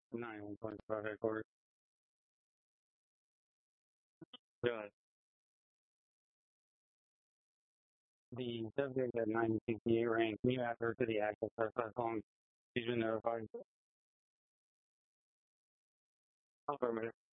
91.5 headquarters. Good. The subject at 968 rank, can you add her to the active process long? She's been notified. Affirmative.